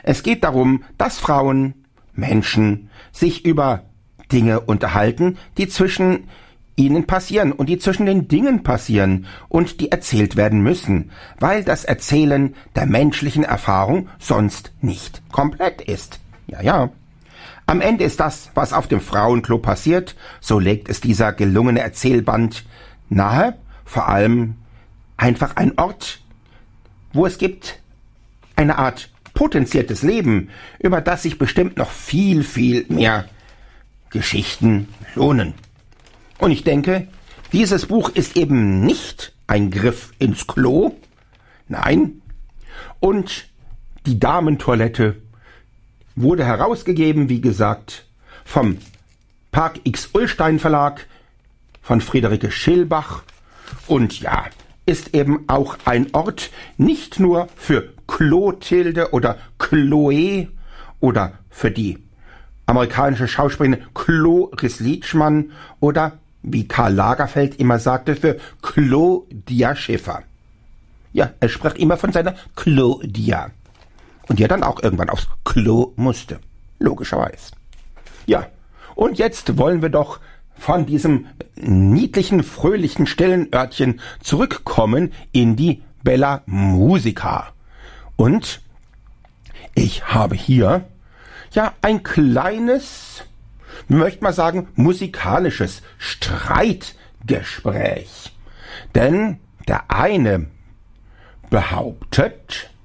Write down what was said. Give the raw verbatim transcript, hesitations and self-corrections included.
Es geht darum, dass Frauen, Menschen, sich über Dinge unterhalten, die zwischen ihnen passieren und die zwischen den Dingen passieren und die erzählt werden müssen, weil das Erzählen der menschlichen Erfahrung sonst nicht komplett ist. Ja, ja. Am Ende ist das, was auf dem Frauenklo passiert, so legt es dieser gelungene Erzählband nahe, vor allem einfach ein Ort, wo es gibt eine Art potenziertes Leben, über das sich bestimmt noch viel, viel mehr Geschichten lohnen. Und ich denke, dieses Buch ist eben nicht ein Griff ins Klo, nein, und die Damentoilette wurde herausgegeben, wie gesagt, vom Park X Ullstein Verlag, von Friederike Schillbach und ja, ist eben auch ein Ort nicht nur für Clotilde oder Chloe oder für die amerikanische Schauspielerin Cloris Leachman oder, wie Karl Lagerfeld immer sagte, für Claudia Schiffer. Ja, er sprach immer von seiner Claudia. Und die ja dann auch irgendwann aufs Klo musste. Logischerweise. Ja, und jetzt wollen wir doch von diesem niedlichen, fröhlichen, stillen Örtchen zurückkommen in die Bella Musica. Und ich habe hier ja ein kleines, möchte mal sagen, musikalisches Streitgespräch. Denn der eine behauptet,